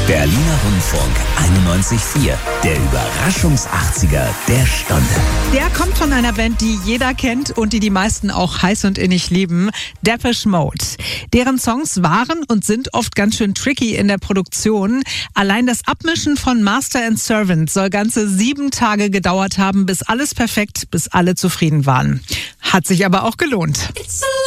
Berliner Rundfunk 91.4. Der Überraschungs-80er der Stunde. Der kommt von einer Band, die jeder kennt und die meisten auch heiß und innig lieben. Depeche Mode. Deren Songs waren und sind oft ganz schön tricky in der Produktion. Allein das Abmischen von Master and Servant soll ganze 7 Tage gedauert haben, bis alles perfekt, bis alle zufrieden waren. Hat sich aber auch gelohnt.